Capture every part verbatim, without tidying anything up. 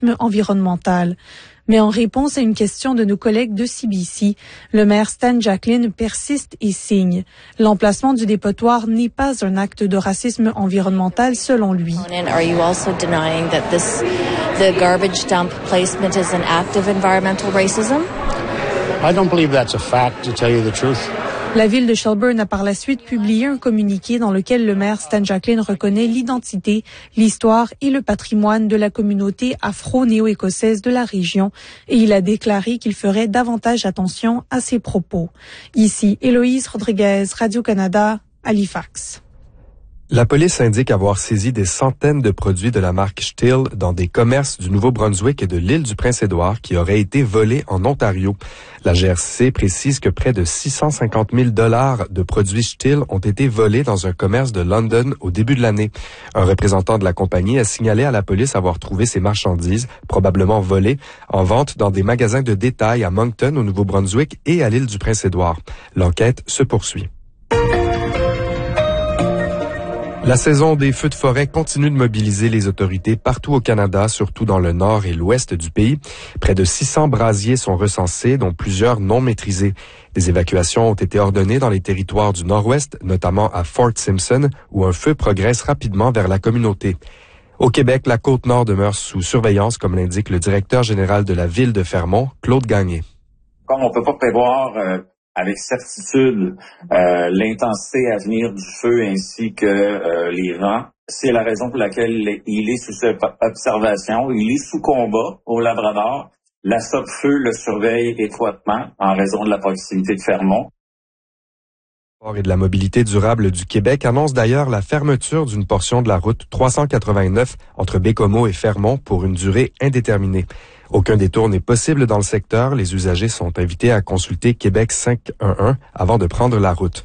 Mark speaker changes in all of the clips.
Speaker 1: environnemental. Mais en réponse à une question de nos collègues de C B C, le maire Stan Jacklin persiste et signe. L'emplacement du dépotoir n'est pas un acte de racisme environnemental selon lui.
Speaker 2: Are you also denying that this, the garbage dump placement is an act of environmental racism?
Speaker 3: I don't believe that's a fact, to tell you the truth.
Speaker 1: La ville de Shelburne a par la suite publié un communiqué dans lequel le maire Stan Jacklin reconnaît l'identité, l'histoire et le patrimoine de la communauté afro-néo-écossaise de la région et il a déclaré qu'il ferait davantage attention à ses propos. Ici, Héloïse Rodriguez, Radio-Canada, Halifax.
Speaker 4: La police indique avoir saisi des centaines de produits de la marque Stihl dans des commerces du Nouveau-Brunswick et de l'île du Prince-Édouard qui auraient été volés en Ontario. La G R C précise que près de six cent cinquante mille dollars de produits Stihl ont été volés dans un commerce de London au début de l'année. Un représentant de la compagnie a signalé à la police avoir trouvé ces marchandises, probablement volées, en vente dans des magasins de détail à Moncton au Nouveau-Brunswick et à l'île du Prince-Édouard. L'enquête se poursuit. La saison des feux de forêt continue de mobiliser les autorités partout au Canada, surtout dans le nord et l'ouest du pays. Près de six cents brasiers sont recensés, dont plusieurs non maîtrisés. Des évacuations ont été ordonnées dans les territoires du nord-ouest, notamment à Fort Simpson, où un feu progresse rapidement vers la communauté. Au Québec, la Côte-Nord demeure sous surveillance, comme l'indique le directeur général de la ville de Fermont, Claude Gagné.
Speaker 5: Comme on ne peut pas prévoir euh, avec certitude euh, l'intensité à venir du feu ainsi que euh, les vents, c'est la raison pour laquelle il est sous observation, il est sous combat au Labrador. La Sopfeu le surveille étroitement en raison de la proximité de Fermont.
Speaker 4: Et de la mobilité durable du Québec annonce d'ailleurs la fermeture d'une portion de la route trois cent quatre-vingt-neuf entre Baie-Comeau et Fermont pour une durée indéterminée. Aucun détour n'est possible dans le secteur. Les usagers sont invités à consulter Québec cinq un un avant de prendre la route.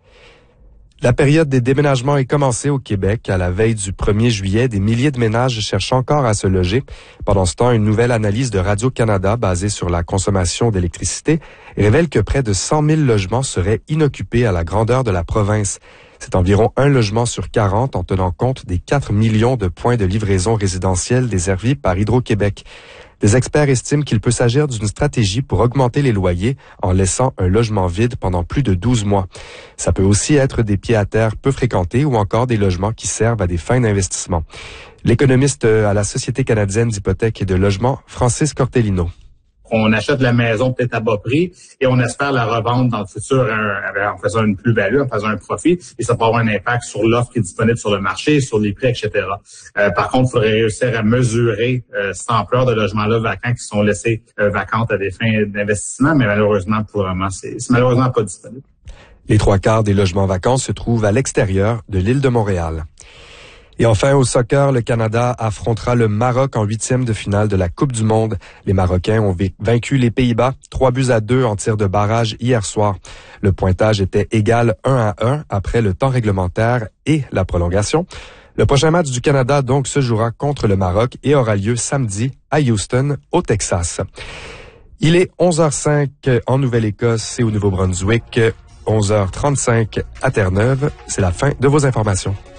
Speaker 4: La période des déménagements est commencée au Québec. À la veille du premier juillet, des milliers de ménages cherchent encore à se loger. Pendant ce temps, une nouvelle analyse de Radio-Canada basée sur la consommation d'électricité révèle que près de cent mille logements seraient inoccupés à la grandeur de la province. C'est environ un logement sur quarante en tenant compte des quatre millions de points de livraison résidentiels desservis par Hydro-Québec. Des experts estiment qu'il peut s'agir d'une stratégie pour augmenter les loyers en laissant un logement vide pendant plus de douze mois. Ça peut aussi être des pieds-à-terre peu fréquentés ou encore des logements qui servent à des fins d'investissement. L'économiste à la Société canadienne d'hypothèques et de logement, Francis Cortellino.
Speaker 6: On achète la maison peut-être à bas prix et on espère la revendre dans le futur en faisant une plus-value, en faisant un profit. Et ça peut avoir un impact sur l'offre qui est disponible sur le marché, sur les prix, et cetera. Euh, par contre, il faudrait réussir à mesurer euh, cette ampleur de logements-là vacants qui sont laissés euh, vacantes à des fins d'investissement, mais malheureusement, pour le moment, c'est, c'est malheureusement pas disponible.
Speaker 4: Les trois quarts des logements vacants se trouvent à l'extérieur de l'île de Montréal. Et enfin, au soccer, le Canada affrontera le Maroc en huitième de finale de la Coupe du Monde. Les Marocains ont vaincu les Pays-Bas, trois buts à deux en tir de barrage hier soir. Le pointage était égal un à un après le temps réglementaire et la prolongation. Le prochain match du Canada, donc, se jouera contre le Maroc et aura lieu samedi à Houston, au Texas. Il est onze heures cinq en Nouvelle-Écosse et au Nouveau-Brunswick, onze heures trente-cinq à Terre-Neuve. C'est la fin de vos informations.